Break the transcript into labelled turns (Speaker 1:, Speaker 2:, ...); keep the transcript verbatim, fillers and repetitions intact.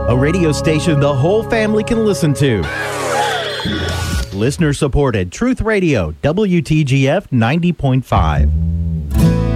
Speaker 1: a radio station the whole family can listen to. Listener supported Truth Radio, W T G F ninety point five.